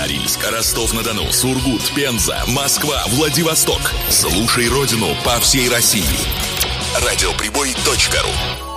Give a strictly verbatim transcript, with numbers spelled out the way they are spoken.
Норильск, Ростов-на-Дону, Сургут, Пенза, Москва, Владивосток. Слушай родину по всей России. радиоприбой точка ру